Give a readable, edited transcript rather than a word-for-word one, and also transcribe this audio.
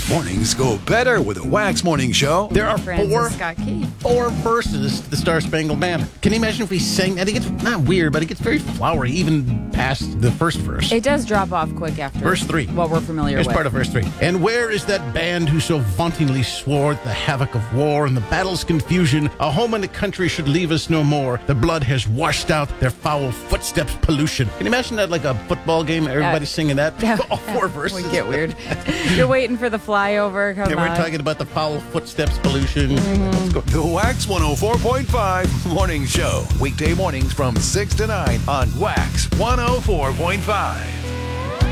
Mornings go better with a Wax Morning Show. There are Francis Scott Key. four verses to the Star Spangled Banner. Can you imagine if we sang that? It gets not weird, but it gets very flowery even past the first verse. It does drop off quick after Verse 3. what we're familiar Here's with. part of verse 3. And where is that band who so vauntingly swore the havoc of war and the battle's confusion? A home and a country should leave us no more. The blood has washed out their foul footsteps pollution. Can you imagine that like a football game? Everybody singing that? All four verses. Would get weird. You're waiting for the flyover. Come Yeah, we're on. talking about the foul footsteps pollution. Let's go. The Wax 104.5 Morning Show. Weekday mornings from 6 to 9 on Wax 104.5.